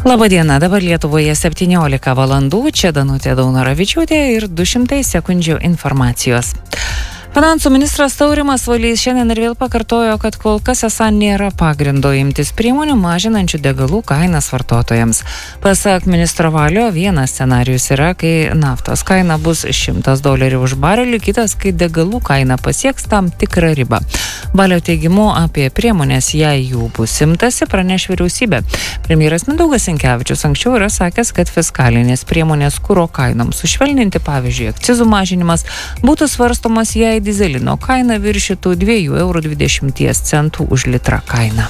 Labadiena, dabar Lietuvoje 17 valandų, čia Danutė Daunoravičiūtė ir 200 sekundžių informacijos. Finansų ministras Taurimas Valys šiandien ir vėl pakartojo, kad kol kas esą nėra pagrindo imtis priemonių mažinančių degalų kainas vartotojams. Pasak ministro Valio, vienas scenarijus yra, kai naftos kaina bus $100 už barelį, kitas, kai degalų kaina pasieks tam tikrą ribą. Valio teigimu apie priemonės, jei jų bus imtasi, praneš vyriausybė. Premjeras Mindaugas Sinkevičius anksčiau yra sakęs, kad fiskalinės priemonės kuro kainoms sušvelninti, pavyzdžiui, akcizų mažinimas, būtų svarstomas, jei dyzelino kaina viršytų €2,20 už litrą kainą.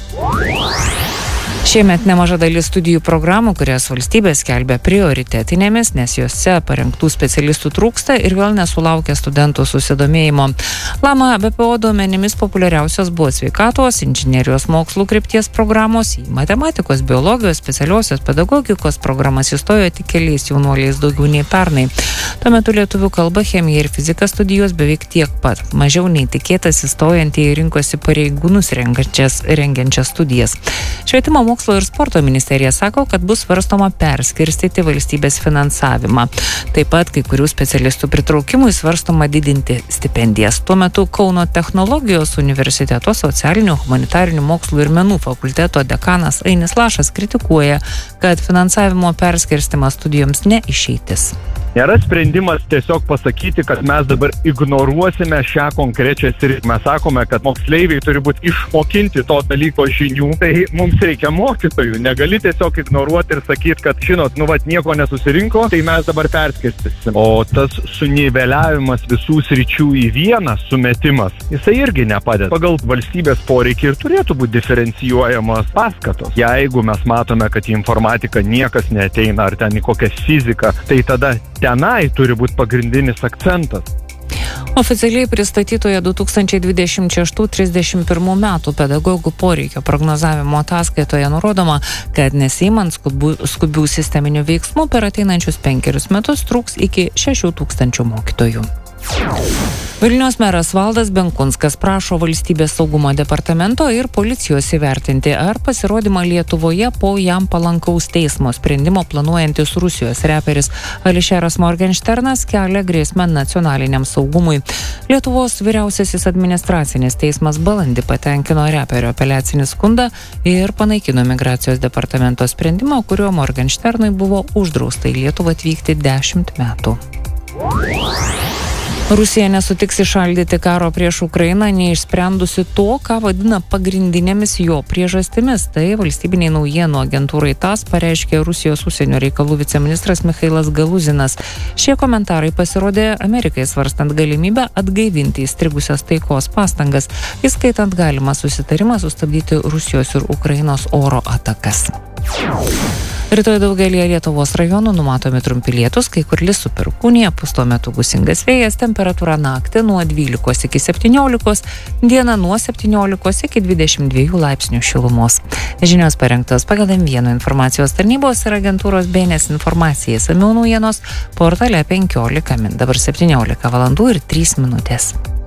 Šiemet nemaža dalis studijų programų, kurias valstybė skelbia prioritetinėmis, nes jose parengtų specialistų trūksta ir vėl nesulaukia studentų susidomėjimo. Lama BPO duomenimis populiariausios buvo sveikatos, inžinerijos mokslų krypties programos, į matematikos, biologijos, specialiosios pedagogikos programas įstojo tik keliais jaunuoliais daugiau nei pernai. Tuo metu lietuvių kalba, chemija ir fizika studijos beveik tiek pat. Mažiau nei tikėtas įstojantieji rinkosi pareigūnus rengiančias studijas. Švietimo mokslo ir sporto ministerija sako, kad bus svarstoma perskirstyti valstybės finansavimą. Taip pat kai kurių specialistų pritraukimui svarstoma didinti stipendijas. Tuo metu Kauno technologijos universiteto socialinių, humanitarinių mokslų ir menų fakulteto dekanas Ainis Lašas kritikuoja, kad finansavimo perskirstimas studijoms neišeitis. Nėra sprendimas tiesiog pasakyti, kad mes dabar ignoruosime šią konkrečią sritį. Mes sakome, kad moksleiviai turi būti išmokinti to dalyko žinių, tai mums reikia mokytojų. Negali tiesiog ignoruoti ir sakyti, kad nieko nesusirinko, tai mes dabar perskirstysim. O tas suniveliavimas visų sričių į vieną sumetimas, jisai irgi nepadeda. Pagal valstybės poreikį ir turėtų būti diferencijuojamos paskatos. Jeigu mes matome, kad į informatiką niekas neateina ar ten į kokią fiziką, tai tada tenai turi būti pagrindinis akcentas. Oficialiai pristatytoje 2026-31 metų pedagogų poreikio prognozavimo ataskaitoje nurodoma, kad nesiimant skubių sisteminių veiksmų per ateinančius 5 metus trūks iki 6,000 mokytojų. Vilniaus meras Valdas Benkunskas prašo Valstybės saugumo departamento ir policijos įvertinti, ar pasirodymą Lietuvoje po jam palankaus teismo sprendimo planuojantis Rusijos reperis Ališeras Morgenšternas kelia grėsmę nacionaliniam saugumui. Lietuvos vyriausiasis administracinis teismas balandį patenkino reperio apeliacinį skundą ir panaikino migracijos departamento sprendimą, kuriuo Morgenšternui buvo uždrausta į Lietuvą atvykti 10 metų. Rusija nesutiks įšaldyti karo prieš Ukrainą, neišsprendusi to, ką vadina pagrindinėmis jo priežastimis. Tai valstybiniai naujienų agentūrai TASS pareiškė Rusijos užsienio reikalų viceministras Michailas Galuzinas. Šie komentarai pasirodė Amerikai svarstant galimybę atgaivinti įstrigusias taikos pastangas, įskaitant galimą susitarimą sustabdyti Rusijos ir Ukrainos oro atakas. Rytoj daugelyje Lietuvos rajonų numatomi trumpi lietūs, kai kur lis su perkūnija, pūs tuo metu gūsingas vėjas, temperatūra naktį nuo 12 iki 17, diena nuo 17 iki 22 laipsnių šilumos. Žinios parengtos pagal M1 informacijos tarnybos ir agentūros BNS informacija, išsamiau naujienos portale 15 min. Dabar 17 valandų ir 3 minutės.